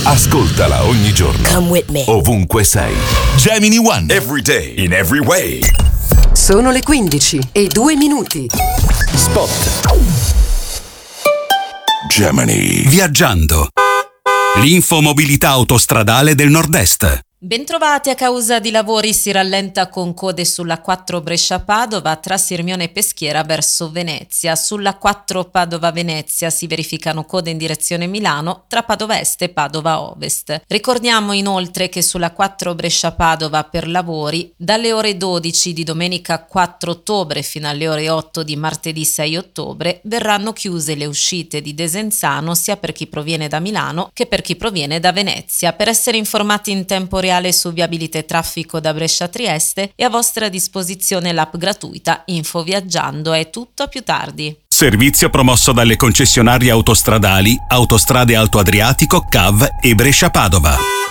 Ascoltala ogni giorno. Come with me. Ovunque sei. Gemini One. Every day. In every way. Sono le 15:02. Spot. Gemini. Viaggiando. L'infomobilità autostradale del Nord-Est. Bentrovati. A causa di lavori si rallenta con code sulla 4 Brescia-Padova tra Sirmione e Peschiera verso Venezia. Sulla 4 Padova-Venezia si verificano code in direzione Milano tra Padova Est e Padova Ovest. Ricordiamo inoltre che sulla 4 Brescia-Padova per lavori dalle ore 12 di domenica 4 ottobre fino alle ore 8 di martedì 6 ottobre verranno chiuse le uscite di Desenzano sia per chi proviene da Milano che per chi proviene da Venezia. Per essere informati in tempo reale su viabilità e traffico da Brescia a Trieste è a vostra disposizione l'app gratuita Info Viaggiando. È tutto, a più tardi. Servizio promosso dalle concessionarie autostradali Autostrade Alto Adriatico, CAV e Brescia Padova.